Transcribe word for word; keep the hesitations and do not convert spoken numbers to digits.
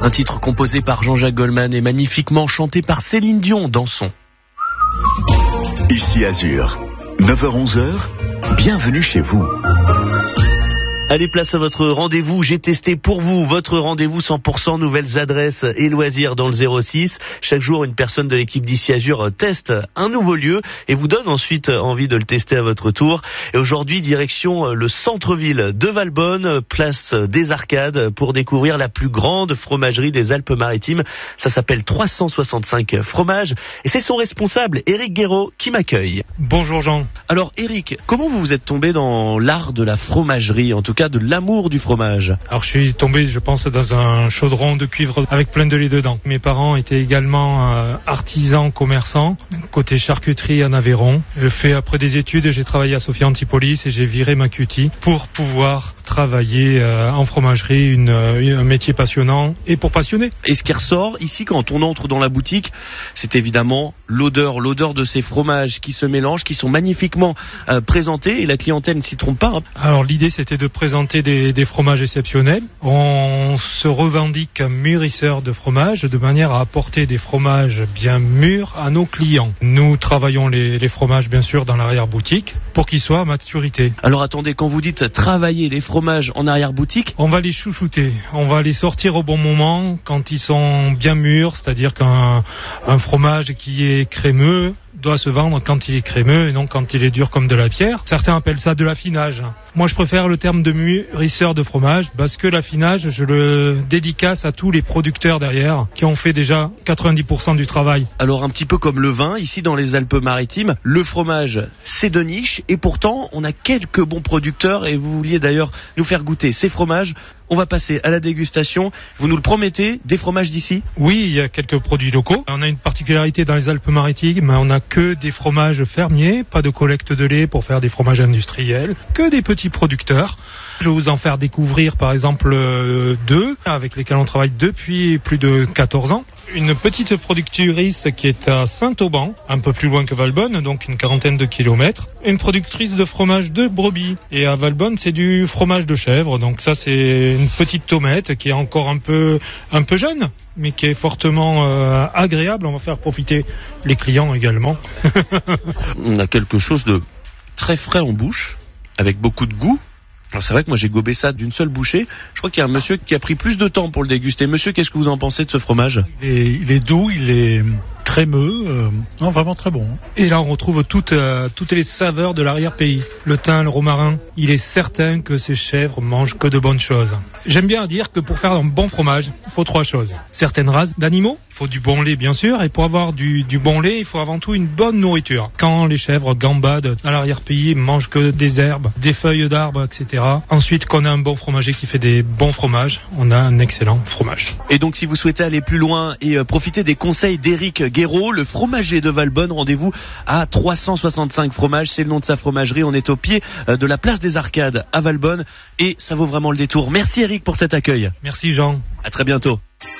Un titre composé par Jean-Jacques Goldman et magnifiquement chanté par Céline Dion dans son. Ici Azur, neuf heures onze heures, bienvenue chez vous. Allez, place à votre rendez-vous. J'ai testé pour vous votre rendez-vous cent pour cent nouvelles adresses et loisirs dans le zéro six. Chaque jour, une personne de l'équipe d'Ici Azur teste un nouveau lieu et vous donne ensuite envie de le tester à votre tour. Et aujourd'hui, direction le centre-ville de Valbonne, place des Arcades, pour découvrir la plus grande fromagerie des Alpes-Maritimes. Ça s'appelle trois cent soixante-cinq fromages et c'est son responsable, Éric Guéraud, qui m'accueille. Bonjour Jean. Alors Éric, comment vous vous êtes tombé dans l'art de la fromagerie, en tout cas de l'amour du fromage? Alors je suis tombé, je pense, dans un chaudron de cuivre avec plein de lait dedans. Mes parents étaient également euh, artisans, commerçants, côté charcuterie en Aveyron. J'ai fait après des études, j'ai travaillé à Sophia Antipolis et j'ai viré ma cutie pour pouvoir travailler euh, en fromagerie, une, une, un métier passionnant et pour passionner. Et ce qui ressort ici quand on entre dans la boutique, c'est évidemment l'odeur, l'odeur de ces fromages qui se mélangent, qui sont magnifiquement euh, présentés et la clientèle ne s'y trompe pas. Hein. Alors l'idée c'était de présenter Des, des fromages exceptionnels. On se revendique mûrisseur de fromage de manière à apporter des fromages bien mûrs à nos clients. Nous travaillons les, les fromages bien sûr dans l'arrière-boutique pour qu'ils soient à maturité. Alors attendez, quand vous dites travailler les fromages en arrière-boutique, on va les chouchouter, on va les sortir au bon moment quand ils sont bien mûrs, c'est-à-dire qu'un un fromage qui est crémeux doit se vendre quand il est crémeux et non quand il est dur comme de la pierre. Certains appellent ça de l'affinage. Moi, je préfère le terme de mûrisseur de fromage parce que l'affinage, je le dédicace à tous les producteurs derrière qui ont fait déjà quatre-vingt-dix pour cent du travail. Alors, un petit peu comme le vin, ici dans les Alpes-Maritimes, le fromage, c'est de niche et pourtant, on a quelques bons producteurs et vous vouliez d'ailleurs nous faire goûter ces fromages. On va passer à la dégustation. Vous nous le promettez, des fromages d'ici? Oui, il y a quelques produits locaux. On a une particularité dans les Alpes-Maritimes, on n'a que des fromages fermiers, pas de collecte de lait pour faire des fromages industriels, que des petits producteurs. Je vais vous en faire découvrir par exemple euh, deux, avec lesquels on travaille depuis plus de quatorze ans. Une petite productrice qui est à Saint-Auban, un peu plus loin que Valbonne, donc une quarantaine de kilomètres. Une productrice de fromage de brebis. Et à Valbonne, c'est du fromage de chèvre. Donc ça, c'est une petite tomate qui est encore un peu, un peu jeune, mais qui est fortement euh, agréable. On va faire profiter les clients également. On a quelque chose de très frais en bouche, avec beaucoup de goût. Alors c'est vrai que moi j'ai gobé ça d'une seule bouchée. Je crois qu'il y a un monsieur qui a pris plus de temps pour le déguster. Monsieur, qu'est-ce que vous en pensez de ce fromage? il est, il est doux, il est crémeux, euh, non, vraiment très bon. Et là on retrouve toutes, euh, toutes les saveurs de l'arrière-pays. Le thym, le romarin. Il est certain que ces chèvres mangent que de bonnes choses. J'aime bien dire que pour faire un bon fromage, il faut trois choses. Certaines races d'animaux, il faut du bon lait bien sûr, et pour avoir du, du bon lait, il faut avant tout une bonne nourriture. Quand les chèvres gambadent à l'arrière-pays, mangent que des herbes, des feuilles d'arbres, et cetera. Ensuite, qu'on a un bon fromager qui fait des bons fromages, on a un excellent fromage. Et donc si vous souhaitez aller plus loin et euh, profiter des conseils d'Éric Guéraud, le fromager de Valbonne, rendez-vous à trois cent soixante-cinq fromages, c'est le nom de sa fromagerie. On est au pied euh, de la place des Arcades à Valbonne et ça vaut vraiment le détour. Merci Éric pour cet accueil. Merci Jean. À très bientôt.